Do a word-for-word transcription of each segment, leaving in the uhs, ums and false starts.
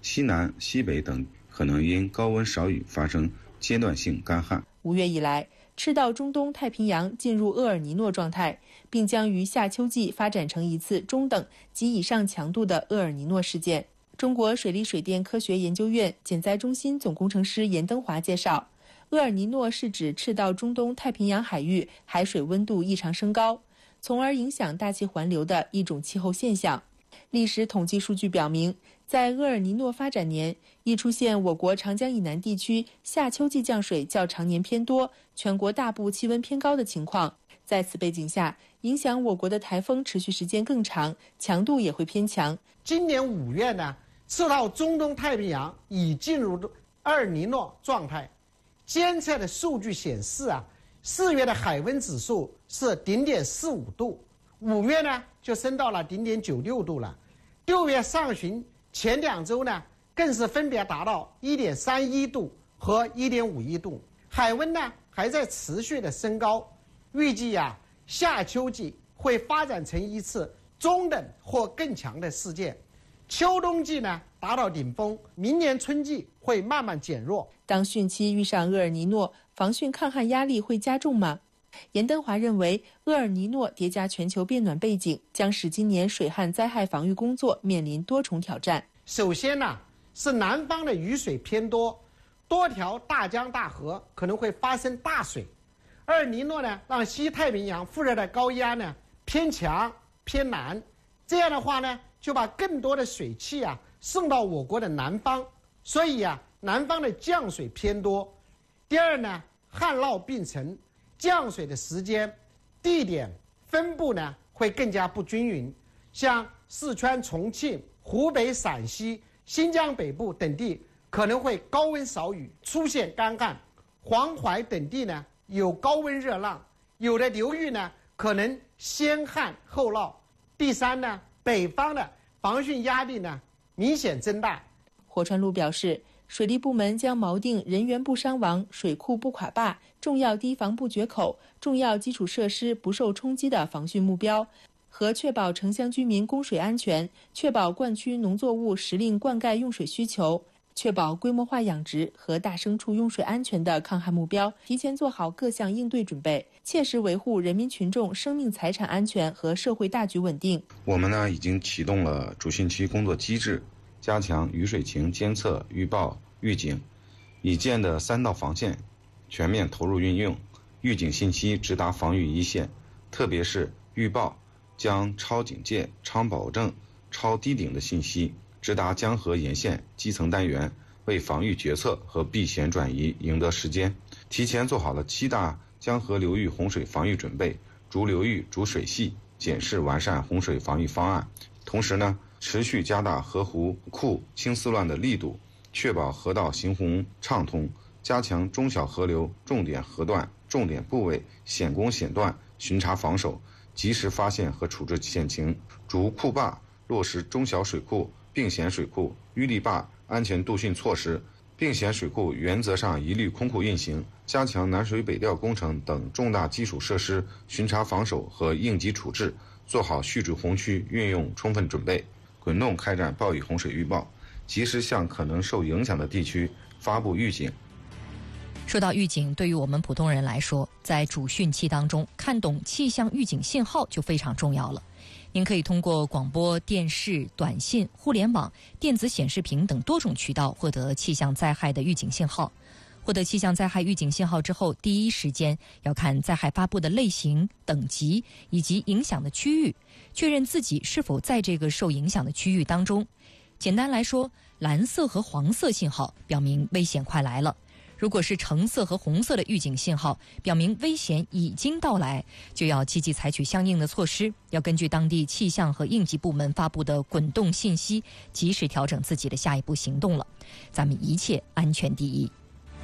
西南、西北等可能因高温少雨发生阶段性干旱。 五月以来，赤道中东太平洋进入厄尔尼诺状态，并将于夏秋季发展成一次中等及以上强度的厄尔尼诺事件。中国水利水电科学研究院减灾中心总工程师严登华介绍，厄尔尼诺是指赤道中东太平洋海域海水温度异常升高，从而影响大气环流的一种气候现象。历史统计数据表明，在厄尔尼诺发展年，易出现我国长江以南地区夏秋季降水较常年偏多，全国大部气温偏高的情况。在此背景下，影响我国的台风持续时间更长，强度也会偏强。 今年五月呢，赤道中东太平洋已进入厄尔尼诺状态。监测的数据显示啊，四月的海温指数是零点四五度，五月呢就升到了零点九六度了。六月上旬前两周呢，更是分别达到一点三一度和一点五一度，海温呢还在持续的升高。预计啊，夏秋季会发展成一次中等或更强的事件。秋冬季呢达到顶峰，明年春季会慢慢减弱。 当汛期遇上厄尔尼诺，防汛抗旱压力会加重吗？严登华认为，厄尔尼诺叠加全球变暖背景，将使今年水旱灾害防御工作面临多重挑战。 首先呢，是南方的雨水偏多，多条大江大河可能会发生大水。厄尔尼诺呢，让西太平洋副热带高压呢偏强偏南，这样的话呢，就把更多的水汽啊送到我国的南方，所以啊，南方的降水偏多。第二呢，旱涝并成，降水的时间、地点、分布呢会更加不均匀。像四川、重庆、湖北、陕西、新疆北部等地可能会高温少雨，出现干旱；黄淮等地呢有高温热浪，有的流域呢可能先旱后涝。第三呢，北方的防汛压力呢明显增大。 霍川路表示，水利部门将锚定人员不伤亡、水库不垮坝、重要堤防不决口、重要基础设施不受冲击的防汛目标，和确保城乡居民供水安全、确保灌区农作物时令灌溉用水需求、确保规模化养殖和大牲畜用水安全的抗旱目标，提前做好各项应对准备，切实维护人民群众生命财产安全和社会大局稳定。 我们呢已经启动了主汛期工作机制，加强雨水情监测、预报、预警，已建的三道防线全面投入运用，预警信息直达防御一线，特别是预报将超警戒、超保证、超低顶的信息直达江河沿线基层单元，为防御决策和避险转移赢得时间。提前做好了七大江河流域洪水防御准备，逐流域、逐水系检视完善洪水防御方案。同时呢，持续加大河湖库清丝乱的力度，确保河道行洪畅通，加强中小河流重点河段、重点部位险工险段巡查防守，及时发现和处置险情，逐库坝落实中小水库、并险水库、淤堤坝安全渡汛措施，并险水库原则上一律空库运行，加强南水北调工程等重大基础设施巡查防守和应急处置，做好蓄滞洪区运用充分准备，滚动开展暴雨洪水预报，及时向可能受影响的地区发布预警。 说到预警，对于我们普通人来说，在主汛期当中，看懂气象预警信号就非常重要了。您可以通过广播电视、短信、互联网、电子显示屏等多种渠道获得气象灾害的预警信号。获得气象灾害预警信号之后，第一时间要看灾害发布的类型、等级以及影响的区域，确认自己是否在这个受影响的区域当中。简单来说，蓝色和黄色信号表明危险快来了，如果是橙色和红色的预警信号，表明危险已经到来，就要积极采取相应的措施，要根据当地气象和应急部门发布的滚动信息，及时调整自己的下一步行动了。咱们一切安全第一。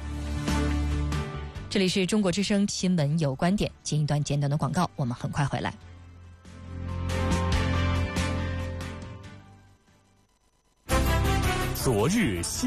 这里是中国之声新闻有观点，进一段简短的广告，我们很快回来。 昨日